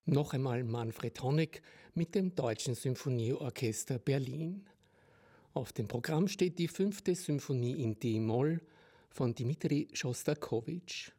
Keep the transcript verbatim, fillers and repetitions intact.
Noch einmal Manfred Honeck mit dem Deutschen Symphonieorchester Berlin. Auf dem Programm steht die fünfte Symphonie in D-Moll von Dmitri Schostakowitsch.